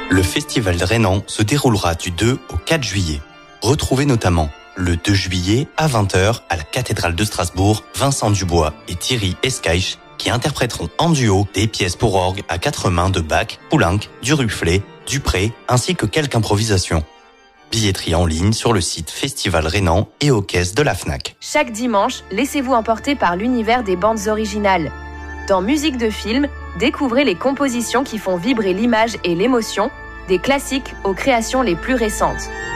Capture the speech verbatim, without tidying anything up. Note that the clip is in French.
Le Festival Rhénan se déroulera du deux au quatre juillet. Retrouvez notamment le deux juillet à vingt heures à la cathédrale de Strasbourg, Vincent Dubois et Thierry Escaich qui interpréteront en duo des pièces pour orgue à quatre mains de Bach, Poulenc, Duruflé, Dupré ainsi que quelques improvisations. Billetterie en ligne sur le site Festival Rhénan et aux caisses de la Fnac. Chaque dimanche, laissez-vous emporter par l'univers des bandes originales. Dans Musique de film, découvrez les compositions qui font vibrer l'image et l'émotion, des classiques aux créations les plus récentes.